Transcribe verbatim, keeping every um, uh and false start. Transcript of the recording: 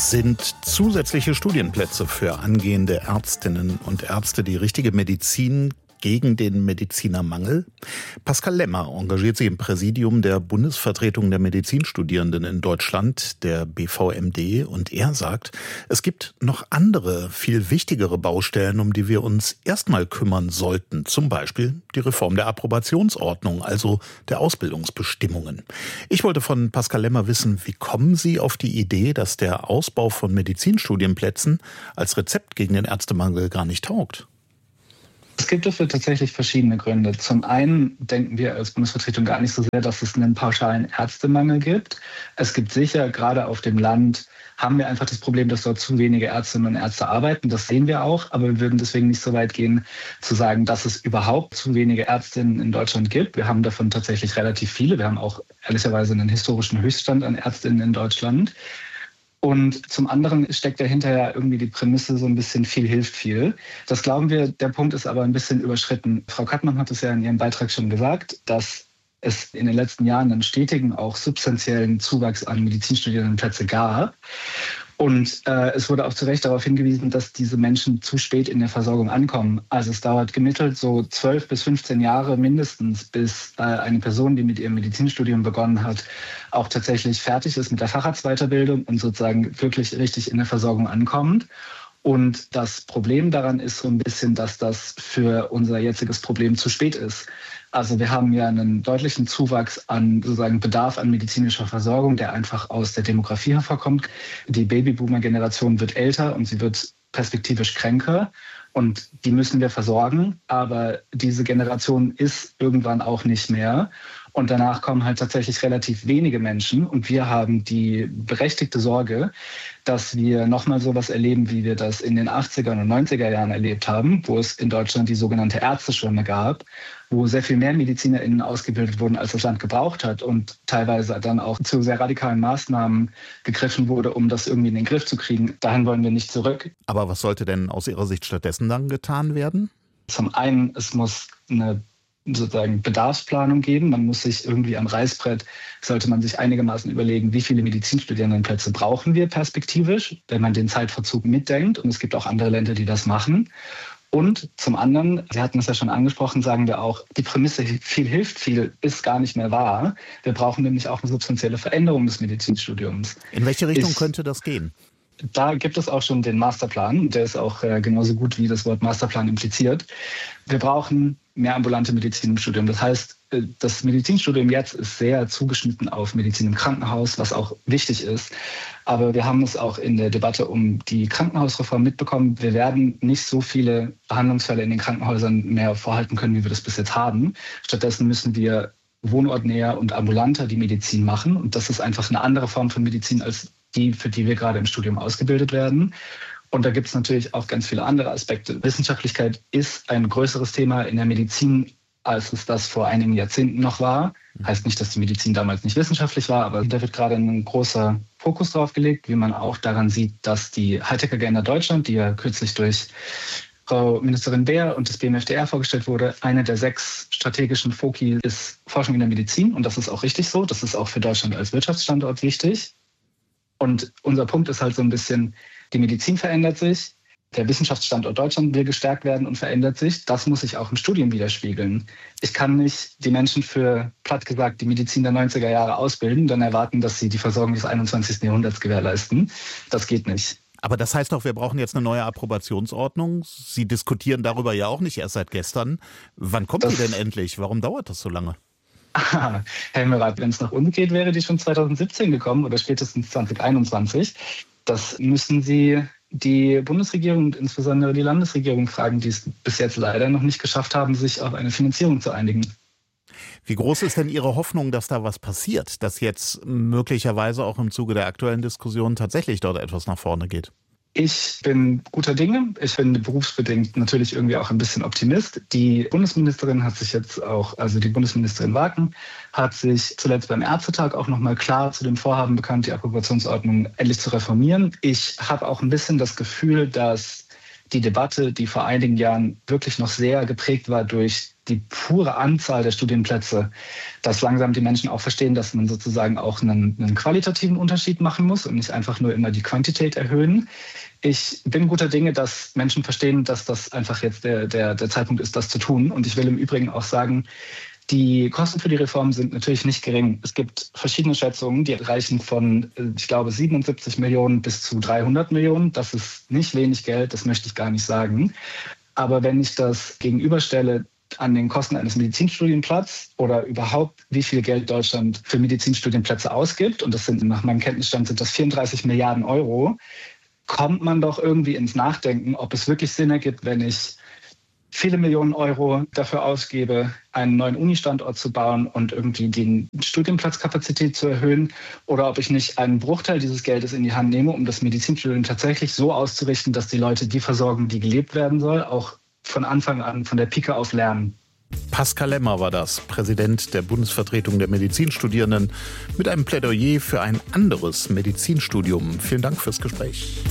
Sind zusätzliche Studienplätze für angehende Ärztinnen und Ärzte die richtige Medizin gegen den Medizinermangel? Pascal Lemmer engagiert sich im Präsidium der Bundesvertretung der Medizinstudierenden in Deutschland, der B V M D, und er sagt, es gibt noch andere, viel wichtigere Baustellen, um die wir uns erstmal kümmern sollten. Zum Beispiel die Reform der Approbationsordnung, also der Ausbildungsbestimmungen. Ich wollte von Pascal Lemmer wissen, wie kommen Sie auf die Idee, dass der Ausbau von Medizinstudienplätzen als Rezept gegen den Ärztemangel gar nicht taugt? Es gibt dafür tatsächlich verschiedene Gründe. Zum einen denken wir als Bundesvertretung gar nicht so sehr, dass es einen pauschalen Ärztemangel gibt. Es gibt sicher, gerade auf dem Land, haben wir einfach das Problem, dass dort zu wenige Ärztinnen und Ärzte arbeiten. Das sehen wir auch, aber wir würden deswegen nicht so weit gehen, zu sagen, dass es überhaupt zu wenige Ärztinnen in Deutschland gibt. Wir haben davon tatsächlich relativ viele. Wir haben auch ehrlicherweise einen historischen Höchststand an Ärztinnen in Deutschland. Und zum anderen steckt dahinter ja irgendwie die Prämisse so ein bisschen viel hilft viel. Das glauben wir, der Punkt ist aber ein bisschen überschritten. Frau Kattmann hat es ja in ihrem Beitrag schon gesagt, dass es in den letzten Jahren einen stetigen, auch substanziellen Zuwachs an Medizinstudierendenplätze gab. Und äh, es wurde auch zu Recht darauf hingewiesen, dass diese Menschen zu spät in der Versorgung ankommen. Also es dauert gemittelt so zwölf bis fünfzehn Jahre mindestens, bis äh, eine Person, die mit ihrem Medizinstudium begonnen hat, auch tatsächlich fertig ist mit der Facharztweiterbildung und sozusagen wirklich richtig in der Versorgung ankommt. Und das Problem daran ist so ein bisschen, dass das für unser jetziges Problem zu spät ist. Also wir haben ja einen deutlichen Zuwachs an sozusagen Bedarf an medizinischer Versorgung, der einfach aus der Demografie hervorkommt. Die Babyboomer-Generation wird älter und sie wird perspektivisch kränker. Und die müssen wir versorgen. Aber diese Generation ist irgendwann auch nicht mehr. Und danach kommen halt tatsächlich relativ wenige Menschen. Und wir haben die berechtigte Sorge, dass wir nochmal sowas erleben, wie wir das in den achtziger und neunziger Jahren erlebt haben, wo es in Deutschland die sogenannte Ärzteschwemme gab, wo sehr viel mehr MedizinerInnen ausgebildet wurden, als das Land gebraucht hat und teilweise dann auch zu sehr radikalen Maßnahmen gegriffen wurde, um das irgendwie in den Griff zu kriegen. Dahin wollen wir nicht zurück. Aber was sollte denn aus Ihrer Sicht stattdessen dann getan werden? Zum einen, es muss eine sozusagen Bedarfsplanung geben. Man muss sich irgendwie am Reißbrett, sollte man sich einigermaßen überlegen, wie viele Medizinstudierendenplätze brauchen wir perspektivisch, wenn man den Zeitverzug mitdenkt. Und es gibt auch andere Länder, die das machen. Und zum anderen, Sie hatten es ja schon angesprochen, sagen wir auch, die Prämisse viel hilft viel ist gar nicht mehr wahr. Wir brauchen nämlich auch eine substanzielle Veränderung des Medizinstudiums. In welche Richtung ist, könnte das gehen? Da gibt es auch schon den Masterplan. Der ist auch äh, genauso gut, wie das Wort Masterplan impliziert. Wir brauchen mehr ambulante Medizin im Studium. Das heißt, das Medizinstudium jetzt ist sehr zugeschnitten auf Medizin im Krankenhaus, was auch wichtig ist. Aber wir haben es auch in der Debatte um die Krankenhausreform mitbekommen. Wir werden nicht so viele Behandlungsfälle in den Krankenhäusern mehr vorhalten können, wie wir das bis jetzt haben. Stattdessen müssen wir wohnortnäher und ambulanter die Medizin machen. Und das ist einfach eine andere Form von Medizin als die, für die wir gerade im Studium ausgebildet werden. Und da gibt es natürlich auch ganz viele andere Aspekte. Wissenschaftlichkeit ist ein größeres Thema in der Medizin, als es das vor einigen Jahrzehnten noch war. Heißt nicht, dass die Medizin damals nicht wissenschaftlich war, aber da wird gerade ein großer Fokus drauf gelegt, wie man auch daran sieht, dass die Hightech-Agenda Deutschland, die ja kürzlich durch Frau Ministerin Beer und das B M F D R vorgestellt wurde, eine der sechs strategischen Foki ist Forschung in der Medizin. Und das ist auch richtig so. Das ist auch für Deutschland als Wirtschaftsstandort wichtig. Und unser Punkt ist halt so ein bisschen, die Medizin verändert sich, der Wissenschaftsstandort Deutschland will gestärkt werden und verändert sich. Das muss sich auch im Studium widerspiegeln. Ich kann nicht die Menschen für, platt gesagt, die Medizin der neunziger Jahre ausbilden, dann erwarten, dass sie die Versorgung des einundzwanzigsten Jahrhunderts gewährleisten. Das geht nicht. Aber das heißt doch, wir brauchen jetzt eine neue Approbationsordnung. Sie diskutieren darüber ja auch nicht erst seit gestern. Wann kommt das, die denn endlich? Warum dauert das so lange? Ah, Herr Murat, wenn es nach uns geht, wäre die schon zweitausendsiebzehn gekommen oder spätestens zwanzig einundzwanzig. Das müssen Sie die Bundesregierung und insbesondere die Landesregierung fragen, die es bis jetzt leider noch nicht geschafft haben, sich auf eine Finanzierung zu einigen. Wie groß ist denn Ihre Hoffnung, dass da was passiert, dass jetzt möglicherweise auch im Zuge der aktuellen Diskussion tatsächlich dort etwas nach vorne geht? Ich bin guter Dinge. Ich bin berufsbedingt natürlich irgendwie auch ein bisschen Optimist. Die Bundesministerin hat sich jetzt auch, also die Bundesministerin Wagen, hat sich zuletzt beim Ärztetag auch nochmal klar zu dem Vorhaben bekannt, die Approbationsordnung endlich zu reformieren. Ich habe auch ein bisschen das Gefühl, dass die Debatte, die vor einigen Jahren wirklich noch sehr geprägt war durch die pure Anzahl der Studienplätze, dass langsam die Menschen auch verstehen, dass man sozusagen auch einen, einen qualitativen Unterschied machen muss und nicht einfach nur immer die Quantität erhöhen. Ich bin guter Dinge, dass Menschen verstehen, dass das einfach jetzt der, der, der Zeitpunkt ist, das zu tun. Und ich will im Übrigen auch sagen, die Kosten für die Reform sind natürlich nicht gering. Es gibt verschiedene Schätzungen, die reichen von, ich glaube, siebenundsiebzig Millionen bis zu dreihundert Millionen. Das ist nicht wenig Geld, das möchte ich gar nicht sagen. Aber wenn ich das gegenüberstelle an den Kosten eines Medizinstudienplatzes oder überhaupt, wie viel Geld Deutschland für Medizinstudienplätze ausgibt, und das sind nach meinem Kenntnisstand sind das vierunddreißig Milliarden Euro, kommt man doch irgendwie ins Nachdenken, ob es wirklich Sinn ergibt, wenn ich viele Millionen Euro dafür ausgebe, einen neuen Uni-Standort zu bauen und irgendwie die Studienplatzkapazität zu erhöhen, oder ob ich nicht einen Bruchteil dieses Geldes in die Hand nehme, um das Medizinstudium tatsächlich so auszurichten, dass die Leute die versorgen, die gelebt werden soll, auch von Anfang an, von der Pike auf lernen. Pascal Lemmer war das, Präsident der Bundesvertretung der Medizinstudierenden, mit einem Plädoyer für ein anderes Medizinstudium. Vielen Dank fürs Gespräch.